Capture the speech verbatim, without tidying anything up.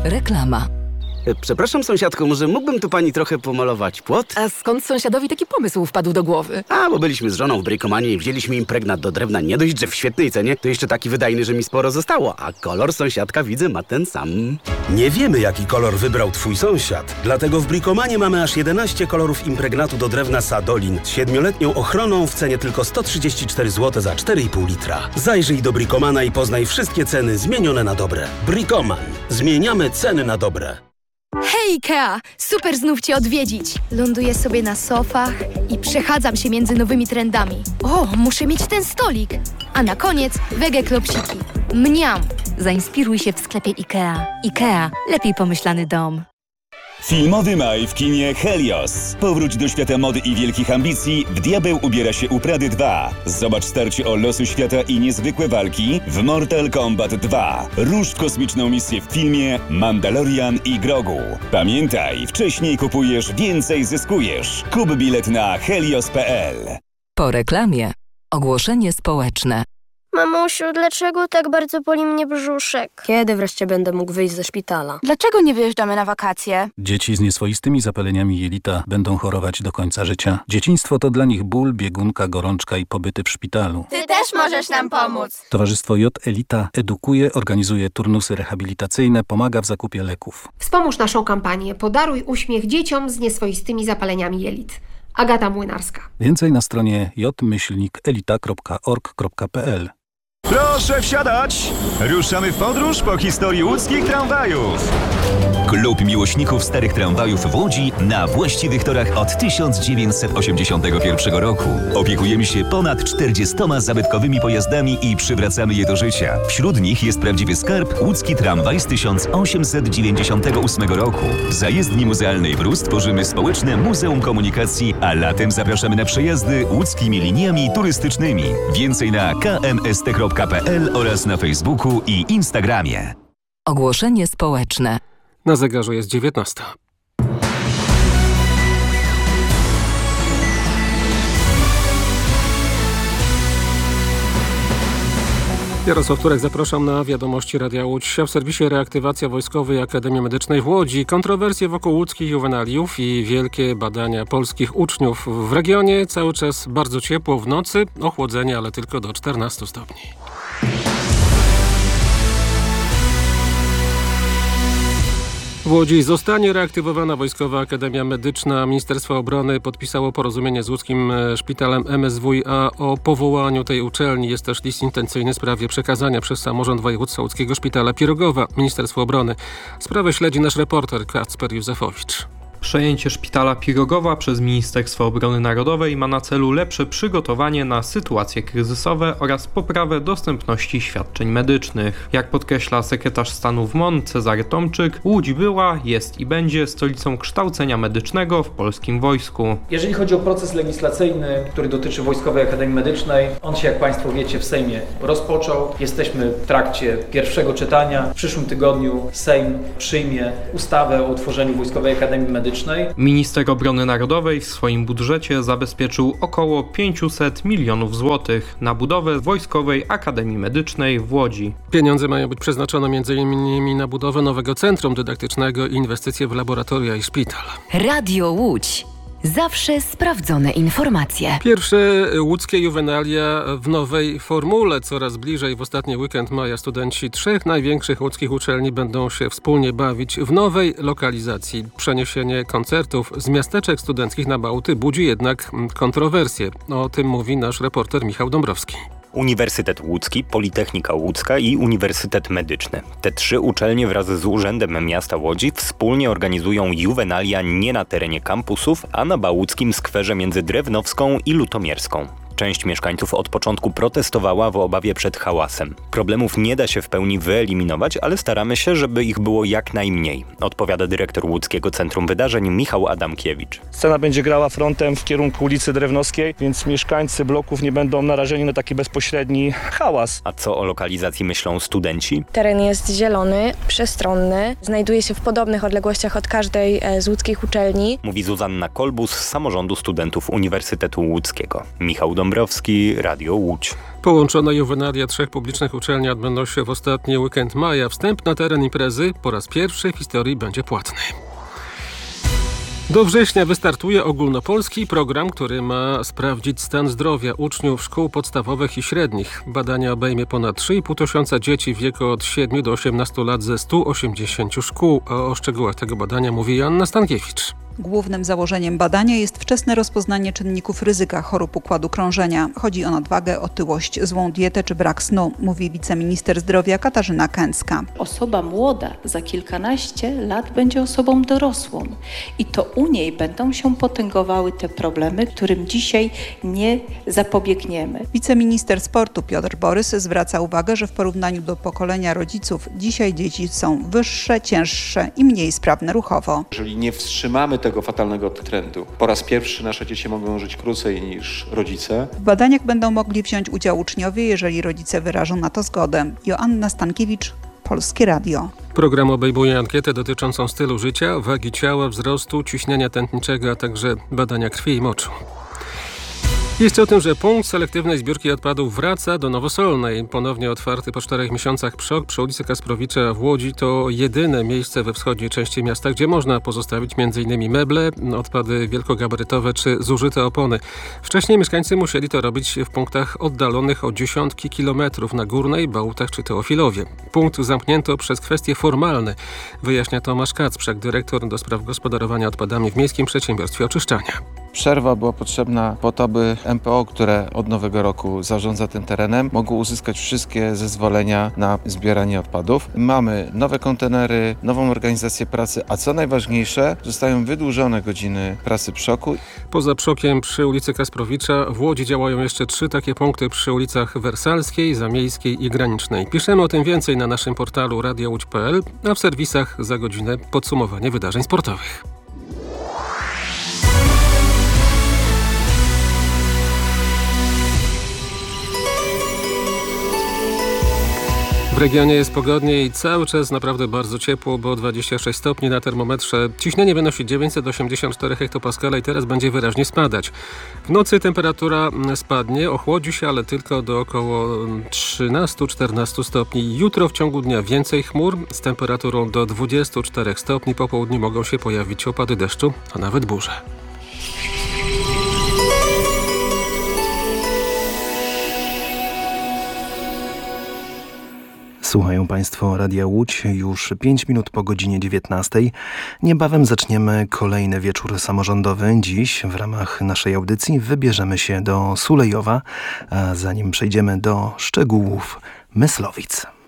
Reklama. Przepraszam, sąsiadko, może mógłbym tu pani trochę pomalować płot? A skąd sąsiadowi taki pomysł wpadł do głowy? A, bo byliśmy z żoną w Brikomanie i wzięliśmy impregnat do drewna. Nie dość, że w świetnej cenie, to jeszcze taki wydajny, że mi sporo zostało. A kolor sąsiadka, widzę, ma ten sam. Nie wiemy, jaki kolor wybrał twój sąsiad. Dlatego w Brikomanie mamy aż jedenaście kolorów impregnatu do drewna Sadolin z siedmioletnią ochroną w cenie tylko sto trzydzieści cztery złote za cztery i pół litra. Zajrzyj do Brikomana i poznaj wszystkie ceny zmienione na dobre. Brikoman. Zmieniamy ceny na dobre. Hej, Ikea! Super znów Cię odwiedzić. Ląduję sobie na sofach i przechadzam się między nowymi trendami. O, muszę mieć ten stolik. A na koniec wege klopsiki. Mniam! Zainspiruj się w sklepie Ikea. Ikea. Lepiej pomyślany dom. Filmowy maj w kinie Helios. Powróć do świata mody i wielkich ambicji. W Diabeł ubiera się u Prady dwa. Zobacz starcie o losy świata i niezwykłe walki w Mortal Kombat dwa. Rusz w kosmiczną misję w filmie Mandalorian i Grogu. Pamiętaj, wcześniej kupujesz, więcej zyskujesz. Kup bilet na helios kropka p l. Po reklamie. Ogłoszenie społeczne. Mamusiu, dlaczego tak bardzo boli mnie brzuszek? Kiedy wreszcie będę mógł wyjść ze szpitala? Dlaczego nie wyjeżdżamy na wakacje? Dzieci z nieswoistymi zapaleniami jelita będą chorować do końca życia. Dzieciństwo to dla nich ból, biegunka, gorączka i pobyty w szpitalu. Ty też możesz nam pomóc! Towarzystwo J Elita edukuje, organizuje turnusy rehabilitacyjne, pomaga w zakupie leków. Wspomóż naszą kampanię Podaruj uśmiech dzieciom z nieswoistymi zapaleniami jelit. Agata Młynarska. Więcej na stronie j myślnik elita kropka org kropka p l. Proszę wsiadać! Ruszamy w podróż po historii łódzkich tramwajów. Klub miłośników starych tramwajów w Łodzi na właściwych torach od tysiąc dziewięćset osiemdziesiątego pierwszego roku. Opiekujemy się ponad czterdziestoma zabytkowymi pojazdami i przywracamy je do życia. Wśród nich jest prawdziwy skarb łódzki tramwaj z tysiąc osiemset dziewięćdziesiątego ósmego roku. W zajezdni muzealnej w Rus tworzymy społeczne Muzeum Komunikacji, a latem zapraszamy na przejazdy łódzkimi liniami turystycznymi. Więcej na k m s t kropka p l oraz na Facebooku i Instagramie. Ogłoszenie społeczne. Na zegarze jest dziewiętnasta. Jarosław Turek, zapraszam na wiadomości Radia Łódź. W serwisie reaktywacja Wojskowej Akademii Medycznej w Łodzi. Kontrowersje wokół łódzkich juwenaliów i wielkie badania polskich uczniów. W regionie cały czas bardzo ciepło, w nocy ochłodzenie, ale tylko do czternastu stopni. W Łodzi zostanie reaktywowana Wojskowa Akademia Medyczna. Ministerstwo Obrony podpisało porozumienie z łódzkim szpitalem M S W a o powołaniu tej uczelni. Jest też list intencyjny w sprawie przekazania przez samorząd województwa łódzkiego szpitala Pirogowa Ministerstwo Obrony. Sprawę śledzi nasz reporter Kacper Józefowicz. Przejęcie szpitala Pirogowa przez Ministerstwo Obrony Narodowej ma na celu lepsze przygotowanie na sytuacje kryzysowe oraz poprawę dostępności świadczeń medycznych. Jak podkreśla sekretarz stanu w M O N Cezary Tomczyk, Łódź była, jest i będzie stolicą kształcenia medycznego w polskim wojsku. Jeżeli chodzi o proces legislacyjny, który dotyczy Wojskowej Akademii Medycznej, on się, jak Państwo wiecie, w Sejmie rozpoczął. Jesteśmy w trakcie pierwszego czytania. W przyszłym tygodniu Sejm przyjmie ustawę o utworzeniu Wojskowej Akademii Medycznej. Minister Obrony Narodowej w swoim budżecie zabezpieczył około pięćset milionów złotych na budowę Wojskowej Akademii Medycznej w Łodzi. Pieniądze mają być przeznaczone między innymi na budowę nowego centrum dydaktycznego i inwestycje w laboratoria i szpital. Radio Łódź. Zawsze sprawdzone informacje. Pierwsze łódzkie juwenalia w nowej formule. Coraz bliżej w ostatni weekend maja studenci trzech największych łódzkich uczelni będą się wspólnie bawić w nowej lokalizacji. Przeniesienie koncertów z miasteczek studenckich na Bałty budzi jednak kontrowersje. O tym mówi nasz reporter Michał Dąbrowski. Uniwersytet Łódzki, Politechnika Łódzka i Uniwersytet Medyczny. Te trzy uczelnie wraz z Urzędem Miasta Łodzi wspólnie organizują juwenalia nie na terenie kampusów, a na Bałuckim skwerze między Drewnowską i Lutomierską. Część mieszkańców od początku protestowała w obawie przed hałasem. Problemów nie da się w pełni wyeliminować, ale staramy się, żeby ich było jak najmniej, odpowiada dyrektor Łódzkiego Centrum Wydarzeń Michał Adamkiewicz. Scena będzie grała frontem w kierunku ulicy Drewnowskiej, więc mieszkańcy bloków nie będą narażeni na taki bezpośredni hałas. A co o lokalizacji myślą studenci? Teren jest zielony, przestronny, znajduje się w podobnych odległościach od każdej z łódzkich uczelni. Mówi Zuzanna Kolbus z Samorządu Studentów Uniwersytetu Łódzkiego. Michał Dom Dąbrowski, Radio Łódź. Połączone juwenalia trzech publicznych uczelni odbędą się w ostatni weekend maja. Wstęp na teren imprezy po raz pierwszy w historii będzie płatny. Do września wystartuje ogólnopolski program, który ma sprawdzić stan zdrowia uczniów szkół podstawowych i średnich. Badania obejmie ponad trzy i pół tysiąca dzieci w wieku od siedmiu do osiemnastu lat ze stu osiemdziesięciu szkół. A o szczegółach tego badania mówi Joanna Stankiewicz. Głównym założeniem badania jest wczesne rozpoznanie czynników ryzyka chorób układu krążenia. Chodzi o nadwagę, otyłość, złą dietę czy brak snu, mówi wiceminister zdrowia Katarzyna Kęcka. Osoba młoda za kilkanaście lat będzie osobą dorosłą i to u niej będą się potęgowały te problemy, którym dzisiaj nie zapobiegniemy. Wiceminister sportu Piotr Borys zwraca uwagę, że w porównaniu do pokolenia rodziców dzisiaj dzieci są wyższe, cięższe i mniej sprawne ruchowo. Jeżeli nie wstrzymamy tego tego fatalnego trendu. Po raz pierwszy nasze dzieci mogą żyć krócej niż rodzice. W badaniach będą mogli wziąć udział uczniowie, jeżeli rodzice wyrażą na to zgodę. Joanna Stankiewicz, Polskie Radio. Program obejmuje ankietę dotyczącą stylu życia, wagi ciała, wzrostu, ciśnienia tętniczego, a także badania krwi i moczu. Jeszcze o tym, że punkt selektywnej zbiórki odpadów wraca do Nowosolnej. Ponownie otwarty po czterech miesiącach przok przy ulicy Kasprowicza w Łodzi to jedyne miejsce we wschodniej części miasta, gdzie można pozostawić m.in. meble, odpady wielkogabarytowe czy zużyte opony. Wcześniej mieszkańcy musieli to robić w punktach oddalonych o dziesiątki kilometrów na Górnej, Bałutach czy Teofilowie. Punkt zamknięto przez kwestie formalne, wyjaśnia Tomasz Kacprzak, dyrektor do spraw gospodarowania odpadami w Miejskim Przedsiębiorstwie Oczyszczania. Przerwa była potrzebna po to, by M P O, które od nowego roku zarządza tym terenem, mogło uzyskać wszystkie zezwolenia na zbieranie odpadów. Mamy nowe kontenery, nową organizację pracy, a co najważniejsze, zostają wydłużone godziny pracy przoku. Poza przokiem przy ulicy Kasprowicza w Łodzi działają jeszcze trzy takie punkty przy ulicach Wersalskiej, Zamiejskiej i Granicznej. Piszemy o tym więcej na naszym portalu radio łódź kropka p l, a w serwisach za godzinę podsumowanie wydarzeń sportowych. W regionie jest pogodnie i cały czas naprawdę bardzo ciepło, bo dwadzieścia sześć stopni na termometrze. Ciśnienie wynosi dziewięćset osiemdziesiąt cztery hektopaskale i teraz będzie wyraźnie spadać. W nocy temperatura spadnie, ochłodzi się, ale tylko do około trzynastu czternastu stopni. Jutro w ciągu dnia więcej chmur z temperaturą do dwudziestu czterech stopni. Po południu mogą się pojawić opady deszczu, a nawet burze. Słuchają Państwo Radia Łódź już pięć minut po godzinie dziewiętnastej. Niebawem zaczniemy kolejny wieczór samorządowy. Dziś w ramach naszej audycji wybierzemy się do Sulejowa, a zanim przejdziemy do szczegółów Myslowic.